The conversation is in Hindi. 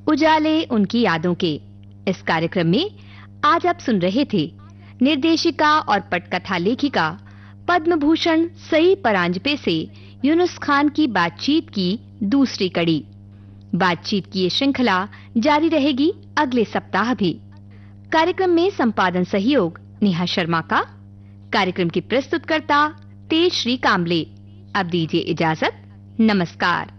उजाले उनकी यादों के। इस कार्यक्रम में आज आप सुन रहे थे निर्देशिका और पटकथा लेखिका पद्म भूषण सई परांजपे से यूनुस खान की बातचीत की दूसरी कड़ी। बातचीत की ये श्रृंखला जारी रहेगी अगले सप्ताह भी। कार्यक्रम में संपादन सहयोग नेहा शर्मा का। कार्यक्रम की प्रस्तुतकर्ता तेजश्री कामले। अब दीजिए इजाजत। नमस्कार।